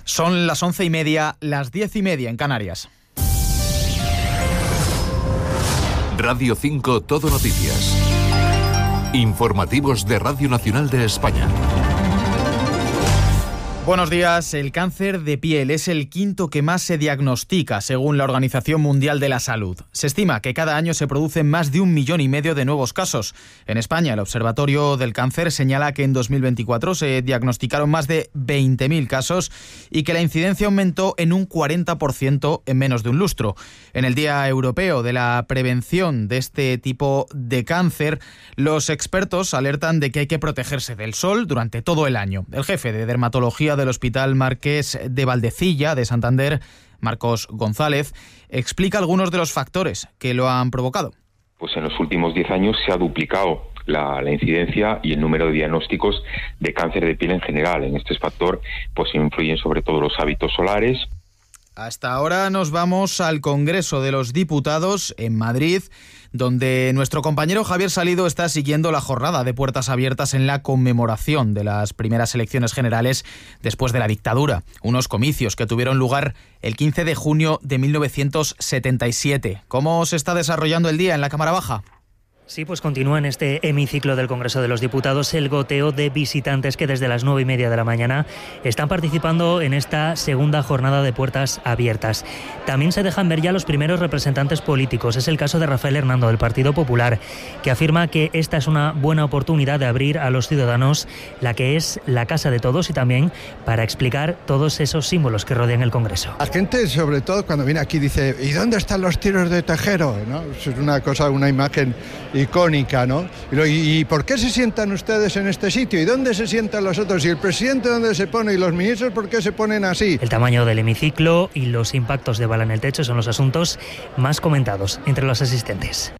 Son las 11:30, las 10:30 en Canarias. Radio 5 Todo Noticias. Informativos de Radio Nacional de España. Buenos días. El cáncer de piel es el quinto que más se diagnostica, según la Organización Mundial de la Salud. Se estima que cada año se producen más de 1,5 millones de nuevos casos. En España, el Observatorio del Cáncer señala que en 2024 se diagnosticaron más de 20.000 casos y que la incidencia aumentó en un 40% en menos de un lustro. En el Día Europeo de la Prevención de este tipo de cáncer, los expertos alertan de que hay que protegerse del sol durante todo el año. El jefe de dermatología del Hospital Marqués de Valdecilla de Santander, Marcos González, explica algunos de los factores que lo han provocado. Pues en los últimos 10 años se ha duplicado la incidencia y el número de diagnósticos de cáncer de piel en general. En este factor pues influyen sobre todo los hábitos solares. Hasta ahora nos vamos al Congreso de los Diputados en Madrid, donde nuestro compañero Javier Salido está siguiendo la jornada de puertas abiertas en la conmemoración de las primeras elecciones generales después de la dictadura, unos comicios que tuvieron lugar el 15 de junio de 1977. ¿Cómo se está desarrollando el día en la Cámara Baja? Sí, pues continúa en este hemiciclo del Congreso de los Diputados el goteo de visitantes que desde las 9:30 de la mañana están participando en esta segunda jornada de puertas abiertas. También se dejan ver ya los primeros representantes políticos. Es el caso de Rafael Hernando, del Partido Popular, que afirma que esta es una buena oportunidad de abrir a los ciudadanos la que es la casa de todos y también para explicar todos esos símbolos que rodean el Congreso. La gente, sobre todo cuando viene aquí, dice ¿y dónde están los tiros de Tejero? ¿No? Es una imagen icónica, ¿no? ¿Y por qué se sientan ustedes en este sitio? ¿Y dónde se sientan los otros? ¿Y el presidente dónde se pone? ¿Y los ministros por qué se ponen así? El tamaño del hemiciclo y los impactos de bala en el techo son los asuntos más comentados entre los asistentes.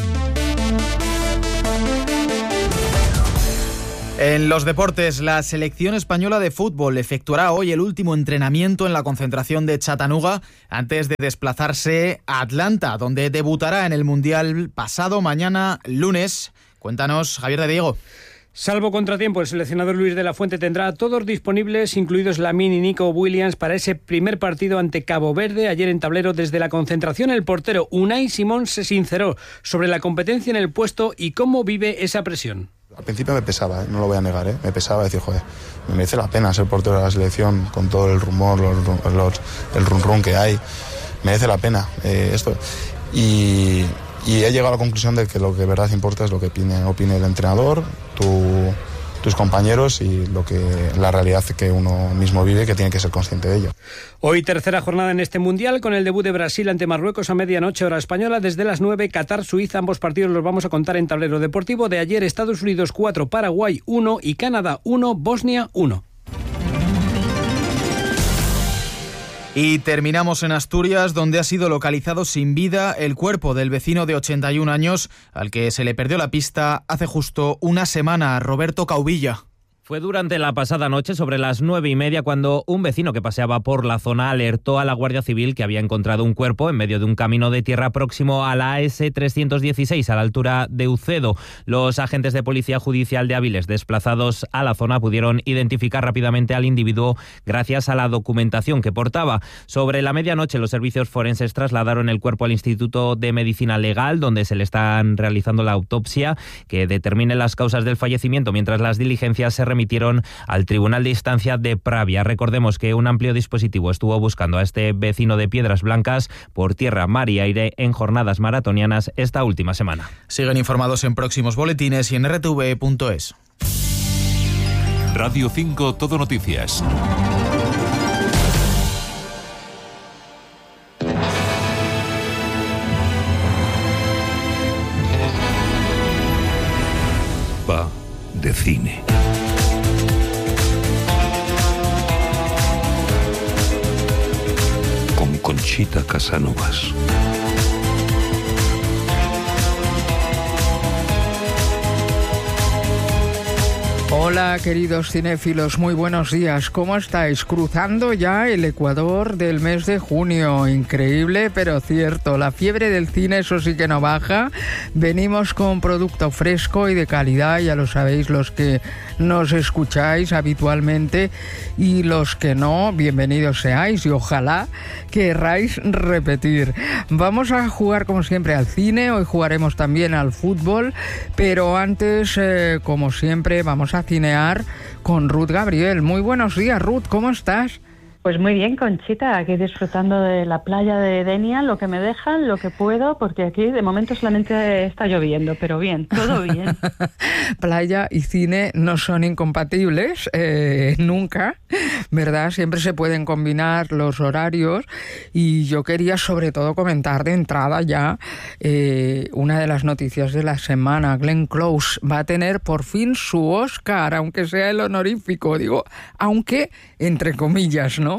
En los deportes, la selección española de fútbol efectuará hoy el último entrenamiento en la concentración de Chattanooga antes de desplazarse a Atlanta, donde debutará en el Mundial pasado mañana lunes. Cuéntanos, Javier de Diego. Salvo contratiempo, el seleccionador Luis de la Fuente tendrá a todos disponibles, incluidos Lamine y Nico Williams, para ese primer partido ante Cabo Verde. Ayer en tablero, desde la concentración, el portero Unai Simón se sinceró sobre la competencia en el puesto y cómo vive esa presión. Al principio me pesaba, no lo voy a negar, me pesaba decir, joder, me merece la pena ser portero de la selección con todo el rumor, el run que hay, merece la pena esto. Y he llegado a la conclusión de que lo que de verdad importa es lo que opine el entrenador, tus compañeros y la realidad que uno mismo vive, que tiene que ser consciente de ello. Hoy tercera jornada en este Mundial, con el debut de Brasil ante Marruecos a medianoche hora española. Desde las 9, Qatar, Suiza. Ambos partidos los vamos a contar en tablero deportivo. De ayer, Estados Unidos 4, Paraguay 1 y Canadá 1, Bosnia 1. Y terminamos en Asturias, donde ha sido localizado sin vida el cuerpo del vecino de 81 años al que se le perdió la pista hace justo una semana, Roberto Caubilla. Fue durante la pasada noche, sobre las 9:30, cuando un vecino que paseaba por la zona alertó a la Guardia Civil que había encontrado un cuerpo en medio de un camino de tierra próximo a la AS-316, a la altura de Ucedo. Los agentes de Policía Judicial de Áviles, desplazados a la zona, pudieron identificar rápidamente al individuo gracias a la documentación que portaba. Sobre la medianoche, los servicios forenses trasladaron el cuerpo al Instituto de Medicina Legal, donde se le están realizando la autopsia que determine las causas del fallecimiento, mientras las diligencias se remitieron al Tribunal de Instancia de Pravia. Recordemos que un amplio dispositivo estuvo buscando a este vecino de Piedras Blancas por tierra, mar y aire en jornadas maratonianas esta última semana. Siguen informados en próximos boletines y en rtv.es. Radio 5 Todo Noticias. Va de cine. Con Conchita Casanovas. Hola, queridos cinéfilos, muy buenos días. ¿Cómo estáis? Cruzando ya el ecuador del mes de junio. Increíble, pero cierto. La fiebre del cine, eso sí que no baja. Venimos con producto fresco y de calidad, ya lo sabéis los que nos escucháis habitualmente, y los que no, bienvenidos seáis y ojalá querráis repetir. Vamos a jugar como siempre al cine, hoy jugaremos también al fútbol, pero antes, como siempre, vamos a cinear con Ruth Gabriel. Muy buenos días, Ruth, ¿cómo estás? Pues muy bien, Conchita, aquí disfrutando de la playa de Denia, lo que me dejan, lo que puedo, porque aquí de momento solamente está lloviendo, pero bien, todo bien. Playa y cine no son incompatibles, nunca, ¿verdad? Siempre se pueden combinar los horarios, y yo quería sobre todo comentar de entrada ya una de las noticias de la semana. Glenn Close va a tener por fin su Oscar, aunque sea el honorífico, digo, aunque entre comillas, ¿no?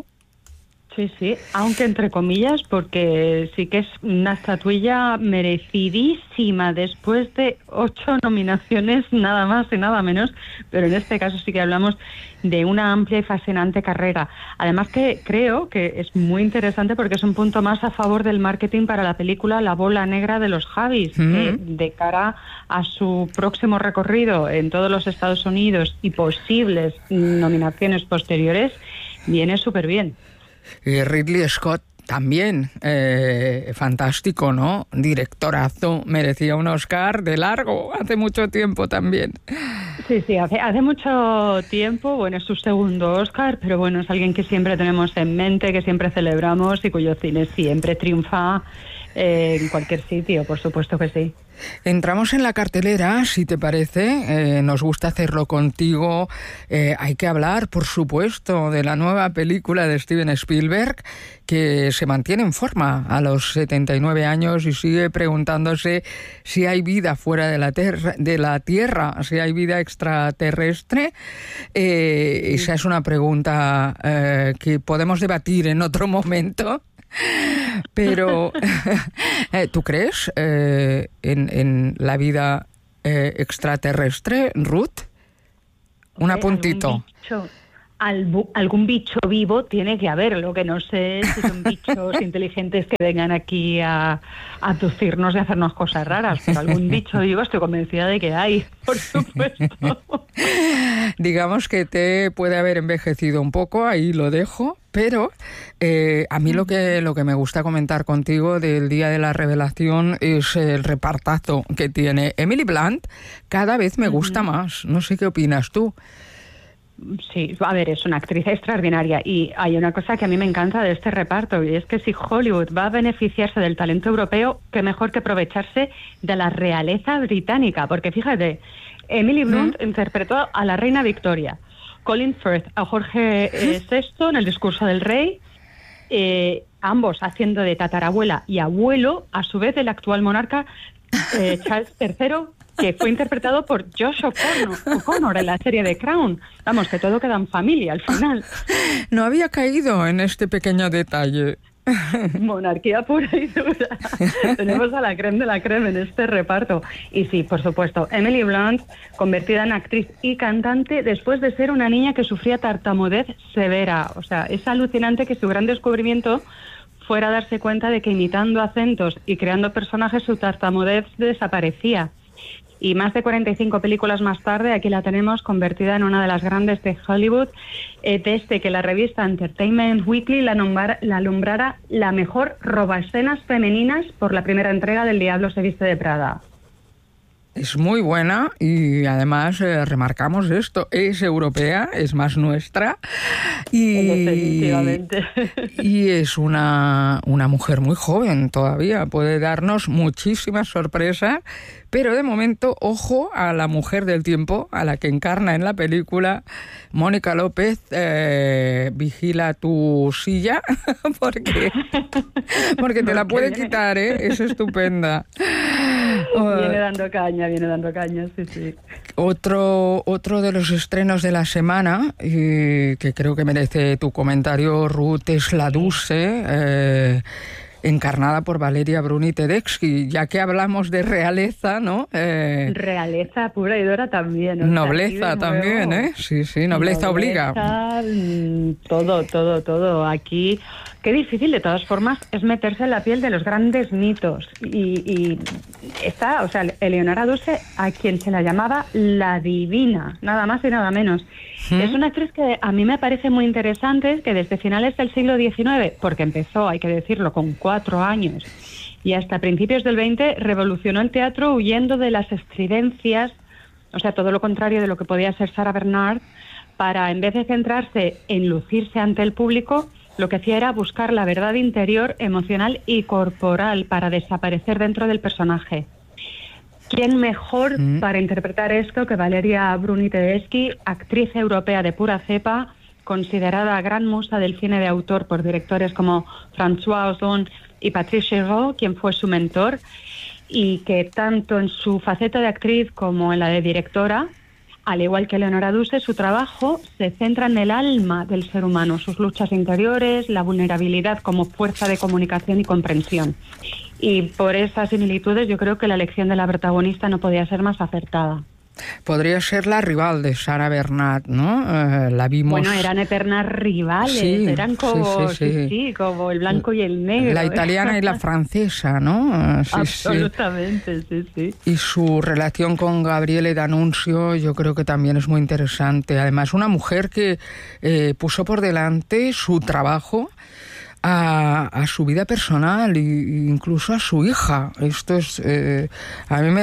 Sí, aunque entre comillas, porque sí que es una estatuilla merecidísima después de 8 nominaciones, nada más y nada menos, pero en este caso sí que hablamos de una amplia y fascinante carrera. Además que creo que es muy interesante porque es un punto más a favor del marketing para la película La Bola Negra de los Javis, que de cara a su próximo recorrido en todos los Estados Unidos y posibles nominaciones posteriores, viene súper bien. Ridley Scott también, fantástico, ¿no? Directorazo, merecía un Oscar de largo, hace mucho tiempo también. Sí, hace mucho tiempo, bueno, es su segundo Oscar, pero bueno, es alguien que siempre tenemos en mente, que siempre celebramos y cuyo cine siempre triunfa en cualquier sitio, por supuesto que sí. Entramos en la cartelera, si te parece, nos gusta hacerlo contigo. Hay que hablar, por supuesto, de la nueva película de Steven Spielberg, que se mantiene en forma a los 79 años y sigue preguntándose si hay vida fuera de la Tierra, si hay vida extraterrestre. Esa es una pregunta que podemos debatir en otro momento. Pero, ¿tú crees en la vida extraterrestre, Ruth? Un apuntito. Algún bicho vivo tiene que haber. Lo que no sé es si son bichos inteligentes que vengan aquí a aducirnos y hacernos cosas raras, pero algún bicho vivo estoy convencida de que hay, por supuesto. Digamos que te puede haber envejecido un poco, ahí lo dejo, pero a mí lo que me gusta comentar contigo del día de la revelación es el repartazo que tiene Emily Blunt. Cada vez me gusta más. No sé qué opinas tú. Sí, a ver, es una actriz extraordinaria y hay una cosa que a mí me encanta de este reparto, y es que si Hollywood va a beneficiarse del talento europeo, qué mejor que aprovecharse de la realeza británica, porque fíjate, Emily Blunt interpretó a la reina Victoria, Colin Firth a Jorge VI en El discurso del rey, ambos haciendo de tatarabuela y abuelo, a su vez del actual monarca Charles III, que fue interpretado por Josh O'Connor en la serie de Crown. Vamos, que todo queda en familia al final. No había caído en este pequeño detalle. Monarquía pura y dura. Tenemos a la creme de la creme en este reparto. Y sí, por supuesto, Emily Blunt, convertida en actriz y cantante después de ser una niña que sufría tartamudez severa. O sea, es alucinante que su gran descubrimiento fuera darse cuenta de que imitando acentos y creando personajes su tartamudez desaparecía. Y más de 45 películas más tarde, aquí la tenemos convertida en una de las grandes de Hollywood, desde que la revista Entertainment Weekly la alumbrara la mejor robaescenas femeninas por la primera entrega del Diablo se viste de Prada. Es muy buena y además remarcamos esto, es europea, es más nuestra y, definitivamente. Y es una mujer muy joven todavía, puede darnos muchísimas sorpresas, pero de momento, ojo a la mujer del tiempo, a la que encarna en la película, Mónica López, vigila tu silla porque te la puede quitar, es estupenda. Viene dando caña, sí. Otro de los estrenos de la semana, que creo que merece tu comentario, Ruth, es La Dulce, encarnada por Valeria Bruni Tedeschi, ya que hablamos de realeza, ¿no? Realeza pura y dura también. Nobleza también, ¿eh? Sí, nobleza obliga. Todo. Aquí, qué difícil de todas formas es meterse en la piel de los grandes mitos. Y está, o sea, Eleonora Duse, a quien se la llamaba la divina, nada más y nada menos. Es una actriz que a mí me parece muy interesante, que desde finales del siglo XIX, porque empezó, hay que decirlo, con 4 años, y hasta principios del XX revolucionó el teatro huyendo de las estridencias, o sea, todo lo contrario de lo que podía ser Sarah Bernhardt, para, en vez de centrarse en lucirse ante el público, lo que hacía era buscar la verdad interior, emocional y corporal para desaparecer dentro del personaje. ¿Quién mejor para interpretar esto que Valeria Bruni Tedeschi, actriz europea de pura cepa, considerada gran musa del cine de autor por directores como François Ozon y Patrice Chéreau, quien fue su mentor, y que tanto en su faceta de actriz como en la de directora, al igual que Eleonora Duse, su trabajo se centra en el alma del ser humano, sus luchas interiores, la vulnerabilidad como fuerza de comunicación y comprensión. Y por esas similitudes yo creo que la elección de la protagonista no podía ser más acertada. Podría ser la rival de Sarah Bernhardt, ¿no? La vimos... Bueno, eran eternas rivales, eran como, como el blanco y el negro. La italiana y la francesa, ¿no? Absolutamente, sí. Y su relación con Gabriele D'Annunzio yo creo que también es muy interesante. Además, una mujer que puso por delante su trabajo a su vida personal e incluso a su hija. Esto es a mí me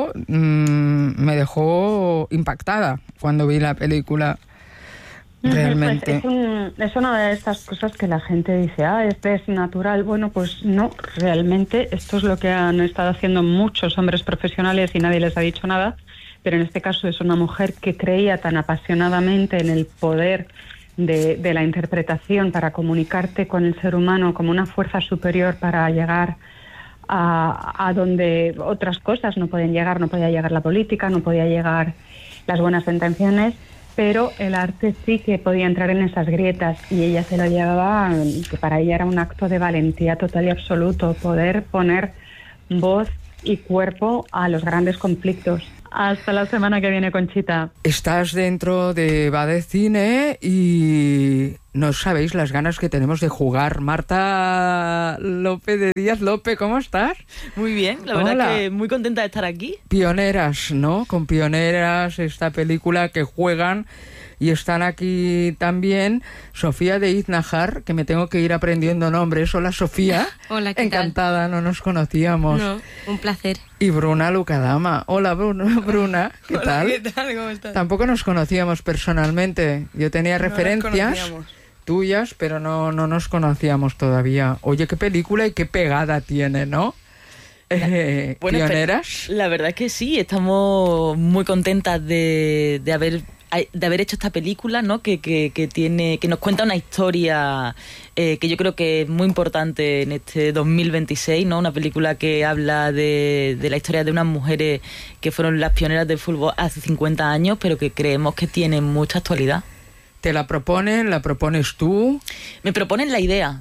dejó impactada cuando vi la película. Realmente es una de estas cosas que la gente dice, es natural. Bueno, pues no, realmente esto es lo que han estado haciendo muchos hombres profesionales y nadie les ha dicho nada, pero en este caso es una mujer que creía tan apasionadamente en el poder de la interpretación para comunicarte con el ser humano como una fuerza superior para llegar a donde otras cosas no pueden llegar. No podía llegar la política, no podía llegar las buenas intenciones, pero el arte sí que podía entrar en esas grietas, y ella se lo llevaba, que para ella era un acto de valentía total y absoluto, poder poner voz y cuerpo a los grandes conflictos. Hasta la semana que viene, Conchita. Estás dentro de Va de Cine y no sabéis las ganas que tenemos de jugar. Marta López de Díaz. López, ¿cómo estás? Muy bien, la verdad que muy contenta de estar aquí. Pioneras, ¿no? Con Pioneras, esta película que juegan. Y están aquí también Sofía de Iznajar, que me tengo que ir aprendiendo nombres. Hola, Sofía. Hola, ¿qué Encantada, tal? No nos conocíamos. No, un placer. Y Bruna Lucadama. Hola, Bruna, ¿qué tal? ¿Qué tal? ¿Cómo estás? Tampoco nos conocíamos personalmente. Yo tenía referencias tuyas, pero no nos conocíamos todavía. Oye, qué película y qué pegada tiene, ¿no? Bueno, Pioneras. La verdad es que sí, estamos muy contentas de haber hecho esta película, ¿no? Que nos cuenta una historia que yo creo que es muy importante en este 2026, ¿no? Una película que habla de la historia de unas mujeres que fueron las pioneras del fútbol hace 50 años, pero que creemos que tienen mucha actualidad. ¿Te la proponen? ¿La propones tú? Me proponen la idea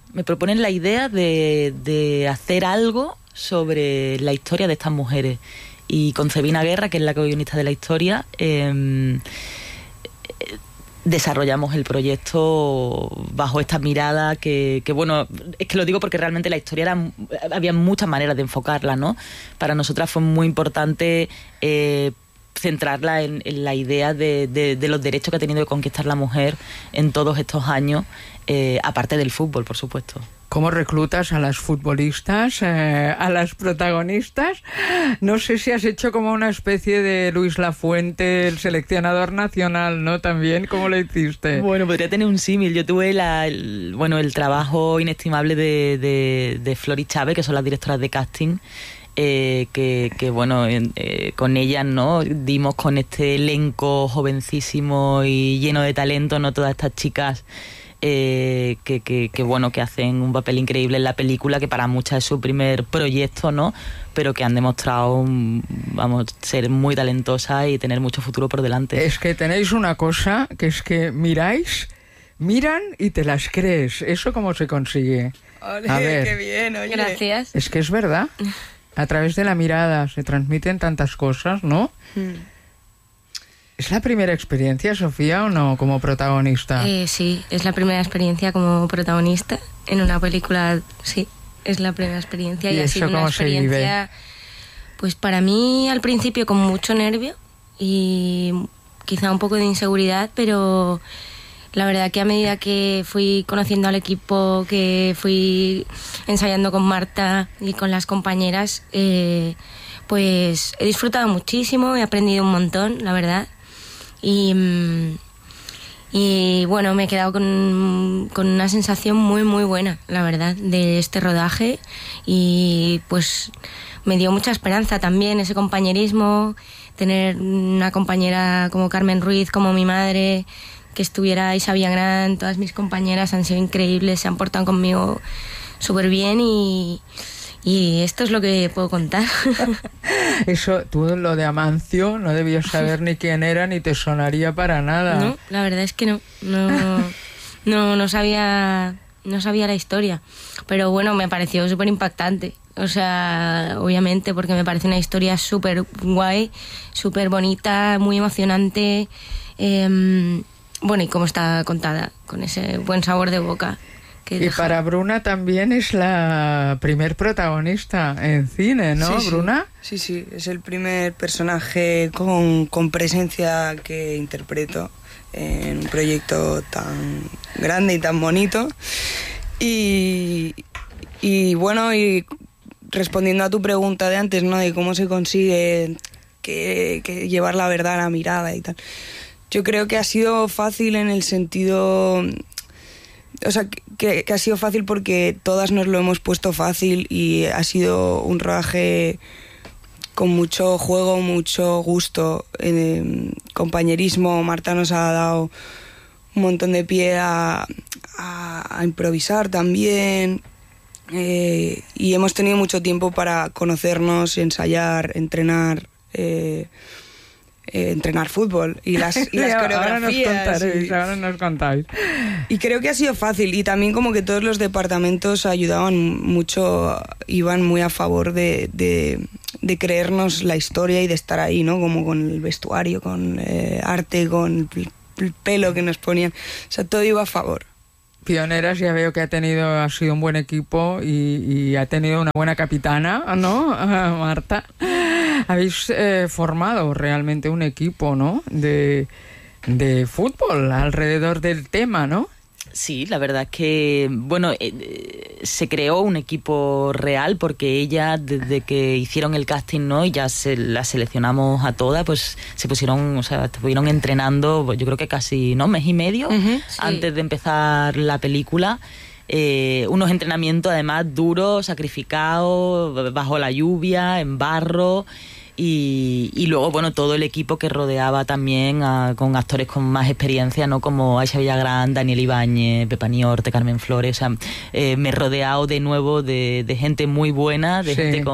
de hacer algo sobre la historia de estas mujeres. Y con Sabina Guerra, que es la co-guionista de la historia, desarrollamos el proyecto bajo esta mirada que bueno, es que lo digo porque realmente la historia había muchas maneras de enfocarla, ¿no? Para nosotras fue muy importante centrarla en la idea de los derechos que ha tenido que conquistar la mujer en todos estos años, aparte del fútbol, por supuesto. ¿Cómo reclutas a las futbolistas, a las protagonistas? No sé si has hecho como una especie de Luis Lafuente, el seleccionador nacional, ¿no? También, ¿cómo lo hiciste? Bueno, podría tener un símil. Yo tuve el trabajo inestimable de Flor y Chávez, que son las directoras de casting, con ellas, ¿no? Dimos con este elenco jovencísimo y lleno de talento, ¿no? Todas estas chicas que hacen un papel increíble en la película, que para muchas es su primer proyecto, ¿no? Pero que han demostrado ser muy talentosas y tener mucho futuro por delante. Es que tenéis una cosa, que es que miran y te las crees. ¿Eso cómo se consigue? Ole, A ver. qué bien, oye. Gracias. Es que es verdad. A través de la mirada se transmiten tantas cosas, ¿no? ¿Es la primera experiencia, Sofía, o no, como protagonista? Sí, es la primera experiencia como protagonista en una película, sí, es la primera experiencia. ¿Y ha eso sido una cómo se vive? experiencia, pues para mí al principio con mucho nervio y quizá un poco de inseguridad, pero la verdad que a medida que fui conociendo al equipo, que fui ensayando con Marta y con las compañeras, pues he disfrutado muchísimo, he aprendido un montón, la verdad. Y bueno, me he quedado con una sensación muy muy buena, la verdad, de este rodaje, y pues me dio mucha esperanza también ese compañerismo, tener una compañera como Carmen Ruiz, como mi madre, que estuviera Isa Villagrán, todas mis compañeras han sido increíbles, se han portado conmigo súper bien y esto es lo que puedo contar. Eso, tú lo de Amancio no debías saber ni quién era ni te sonaría para nada. No, la verdad es que no sabía la historia, pero bueno, me pareció súper impactante. O sea, obviamente, porque me parece una historia súper guay, súper bonita, muy emocionante. Bueno, y cómo está contada, con ese buen sabor de boca. Y para Bruna también es la primer protagonista en cine, ¿no, Sí, Bruna? Sí, es el primer personaje con presencia que interpreto en un proyecto tan grande y tan bonito. Y bueno, y respondiendo a tu pregunta de antes, ¿no?, de cómo se consigue que llevar la verdad a la mirada y tal. Yo creo que ha sido fácil en el sentido... O sea, que ha sido fácil porque todas nos lo hemos puesto fácil y ha sido un rodaje con mucho juego, mucho gusto, compañerismo. Marta nos ha dado un montón de pie a improvisar también, y hemos tenido mucho tiempo para conocernos, ensayar, entrenar fútbol y las coreografías. Ahora nos contáis. Y creo que ha sido fácil, y también como que todos los departamentos ayudaban mucho, iban muy a favor de creernos la historia y de estar ahí, ¿no? Como con el vestuario, con arte, con el pelo que nos ponían. O sea, todo iba a favor. Pioneras, ya veo que ha sido un buen equipo y ha tenido una buena capitana, ¿no, Marta? Habéis formado realmente un equipo, ¿no?, de fútbol alrededor del tema, ¿no? Sí, la verdad es que, bueno, se creó un equipo real porque ella, desde que hicieron el casting, ¿no?, y ya la seleccionamos a todas, pues se pusieron, o sea, estuvieron entrenando, pues, yo creo que casi, ¿no?, mes y medio antes de empezar la película. Unos entrenamientos además duros, sacrificados, bajo la lluvia, en barro. Y luego, bueno, todo el equipo que rodeaba también con actores con más experiencia, ¿no?, como Aisha Villagrán, Daniel Ibáñez, Pepa Niorte, Carmen Flores. O sea, me he rodeado de nuevo de gente muy buena, de gente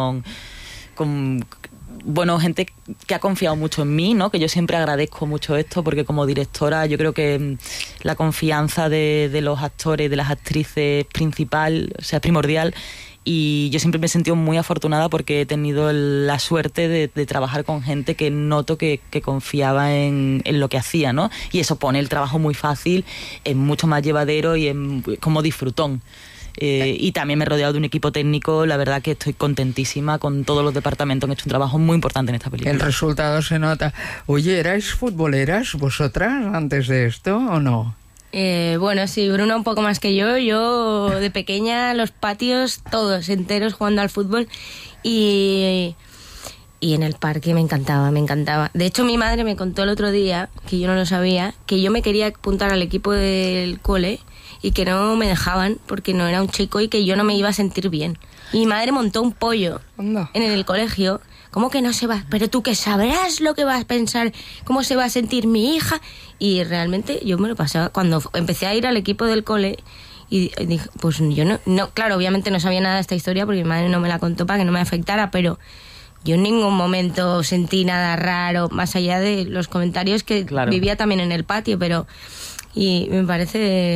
bueno, gente que ha confiado mucho en mí, ¿no?, que yo siempre agradezco mucho esto, porque como directora yo creo que la confianza de los actores, de las actrices principal, o sea, primordial. Y yo siempre me he sentido muy afortunada porque he tenido la suerte de trabajar con gente que noto que confiaba en lo que hacía, ¿no? Y eso pone el trabajo muy fácil, es mucho más llevadero y es como disfrutón. Y también me he rodeado de un equipo técnico, la verdad que estoy contentísima con todos los departamentos, han hecho un trabajo muy importante en esta película. El resultado se nota. Oye, ¿erais futboleras vosotras antes de esto o no? Bueno, sí, Bruno un poco más que yo de pequeña los patios todos enteros jugando al fútbol y en el parque me encantaba. De hecho, mi madre me contó el otro día, que yo no lo sabía, que yo me quería apuntar al equipo del cole y que no me dejaban porque no era un chico y que yo no me iba a sentir bien. Y mi madre montó un pollo en el colegio. ¿Cómo que no se va? Pero tú que sabrás lo que vas a pensar, cómo se va a sentir mi hija. Y realmente yo me lo pasaba cuando empecé a ir al equipo del cole y dije, pues yo no, claro, obviamente no sabía nada de esta historia porque mi madre no me la contó para que no me afectara, pero yo en ningún momento sentí nada raro, más allá de los comentarios que vivía también en el patio, pero y me parece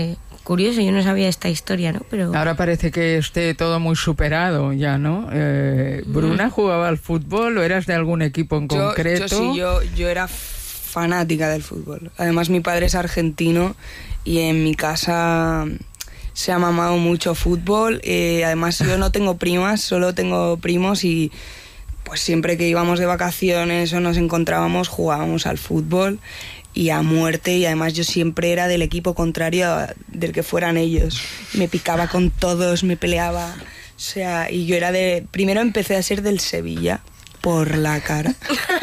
curioso, yo no sabía esta historia, ¿no? Pero ahora parece que esté todo muy superado ya, ¿no? ¿Bruna jugaba al fútbol o eras de algún equipo en concreto? Yo era fanática del fútbol. Además, mi padre es argentino y en mi casa se ha mamado mucho fútbol. Además, yo no tengo primas, solo tengo primos y pues siempre que íbamos de vacaciones o nos encontrábamos jugábamos al fútbol y a muerte, y además yo siempre era del equipo contrario del que fueran ellos. Me picaba con todos, me peleaba, o sea, y yo era primero empecé a ser del Sevilla por la cara